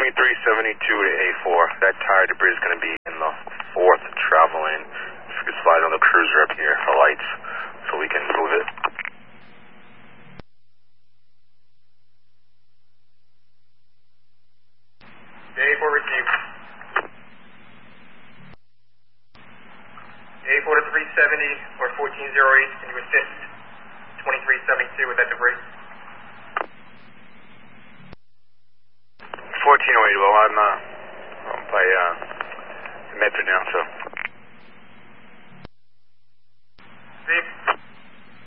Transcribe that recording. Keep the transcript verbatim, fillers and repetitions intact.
twenty-three seventy-two to A four. That tire debris is going to be in the fourth travel lane. If you could slide on the cruiser up here, the lights, so we can move it. A four received. A four to three seventy or fourteen oh eight, can you assist twenty-three seventy-two with that debris? fourteen oh eight, well, I'm, uh, I'm by, uh, Medford now, so. Steve?